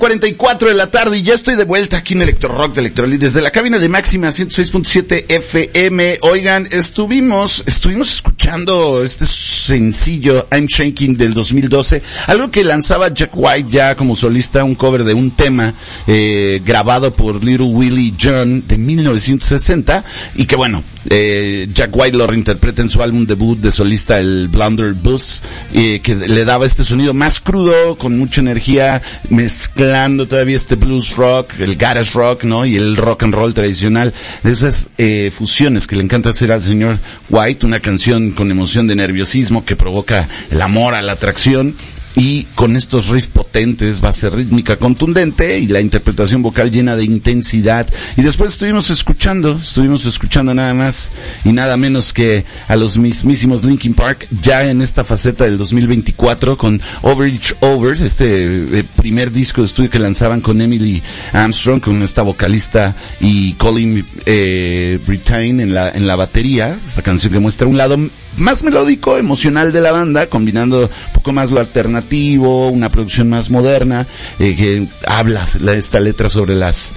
44 de la tarde y ya estoy de vuelta aquí en Electro Rock de Electrolit desde la cabina de Máxima 106.7 FM. Oigan, estuvimos escuchando este sencillo I'm Shaking del 2012, algo que lanzaba Jack White ya como solista, un cover de un tema grabado por Little Willie John de 1960 y que bueno, Jack White lo reinterpreta en su álbum debut de solista, el Blunderbuss, que le daba este sonido más crudo, con mucha energía, mezclando todavía este blues rock, el garage rock, ¿no? Y el rock and roll tradicional, de esas fusiones que le encanta hacer al señor White, una canción con emoción de nerviosismo que provoca el amor a la atracción. Y con estos riffs potentes, base rítmica contundente y la interpretación vocal llena de intensidad. Y después estuvimos escuchando nada más y nada menos que a los mismísimos Linkin Park, ya en esta faceta del 2024 con Overreach Over, este primer disco de estudio que lanzaban con Emily Armstrong, con esta vocalista, y Colin Brittain en la batería. Esta canción que muestra un lado más melódico, emocional de la banda, combinando un poco más lo alternativo, una producción más moderna, que habla esta letra sobre las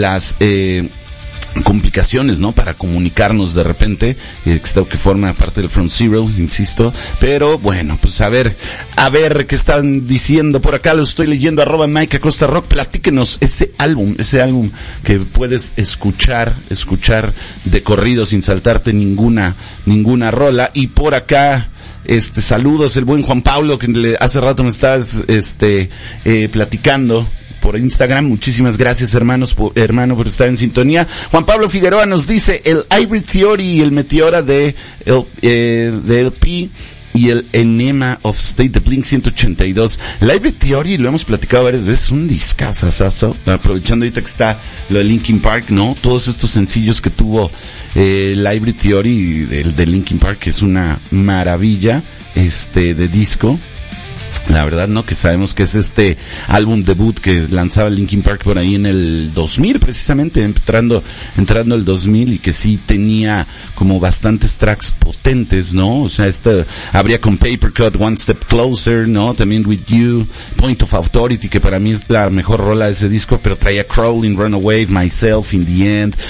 complicaciones, ¿no? Para comunicarnos de repente, esto que forma parte del From Zero, insisto. Pero bueno, pues a ver qué están diciendo por acá. Lo estoy leyendo, @Mike Acosta Rock. Platíquenos ese álbum que puedes escuchar de corrido sin saltarte ninguna rola. Y por acá, saludos, el buen Juan Pablo, que hace rato me estás, platicando por Instagram. Muchísimas gracias, hermano, por estar en sintonía. Juan Pablo Figueroa nos dice el Hybrid Theory y el Meteora de LP y el Enema of State de Blink 182. El Hybrid Theory, lo hemos platicado varias veces, un discazazazo, aprovechando ahorita que está lo de Linkin Park, ¿no? Todos estos sencillos que tuvo el Hybrid Theory de Linkin Park, que es una maravilla de disco. La verdad, ¿no? Que sabemos que es este álbum debut que lanzaba Linkin Park por ahí en el 2000, precisamente, entrando el 2000, y que sí tenía como bastantes tracks potentes, ¿no? O sea, habría con Paper Cut, One Step Closer, ¿no? También With You, Point of Authority, que para mí es la mejor rola de ese disco, pero traía Crawling, Runaway, Myself, In the End,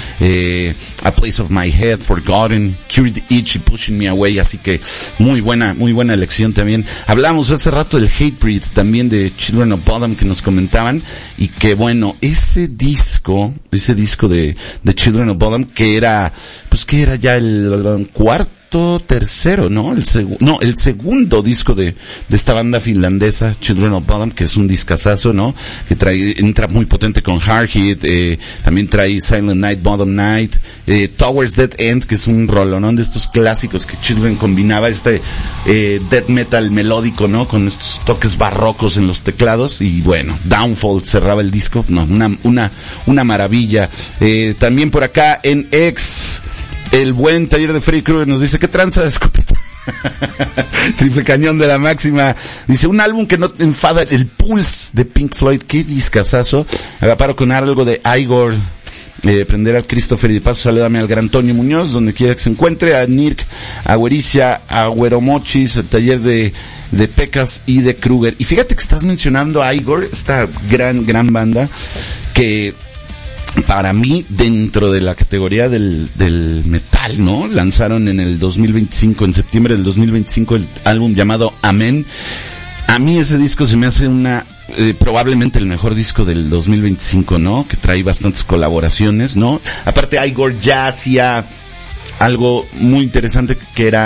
A Place of My Head, Forgotten, Cured Itch y Pushing Me Away, así que muy buena elección también. Hablamos hace rato del Hatebreed, también de Children of Bodom, que nos comentaban, y que bueno, ese disco de Children of Bodom, que era ya el tercero, ¿no? El segundo disco de esta banda finlandesa, Children of Bodom, que es un discazazo, ¿no? Que entra muy potente con Hard Hit, también trae Silent Night, Bottom Night, Towards Dead End, que es un rolonón de estos clásicos que Children combinaba, death metal melódico, ¿no? Con estos toques barrocos en los teclados, y bueno, Downfall cerraba el disco, no, una maravilla. También por acá en X, el buen Taller de Freddy Krueger nos dice, ¿qué tranza de escopeta? Triple Cañón de la Máxima. Dice, un álbum que no te enfada, el Pulse de Pink Floyd, qué discazazo. Agaparo con algo de Igor. Prender al Christopher, y de paso saludame al gran Antonio Muñoz, donde quiera que se encuentre, a Nirk, a Güericia, a Güeromochis, al Taller de Pecas y de Kruger. Y fíjate que estás mencionando a Igor, esta gran banda, que para mí, dentro de la categoría del metal, ¿no? Lanzaron en el 2025, en septiembre del 2025, el álbum llamado Amen. A mí ese disco se me hace probablemente el mejor disco del 2025, ¿no? Que trae bastantes colaboraciones, ¿no? Aparte, Igor ya hacía algo muy interesante, que era